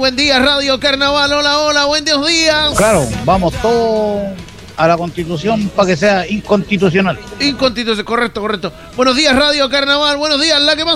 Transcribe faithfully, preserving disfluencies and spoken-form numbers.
buen día, Radio Carnaval. Hola, hola, buenos días. Claro, vamos todos a la Constitución para que sea inconstitucional. Inconstitucional, correcto, correcto. Buenos días, Radio Carnaval. Buenos días, la que más